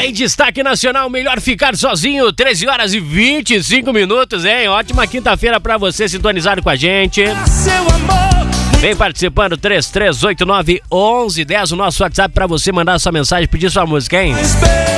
aí, destaque nacional, melhor ficar sozinho, 13 horas e 25 minutos, hein? Ótima quinta-feira pra você sintonizado com a gente. Vem participando, 3389-1110, o nosso WhatsApp pra você mandar sua mensagem e pedir sua música, hein?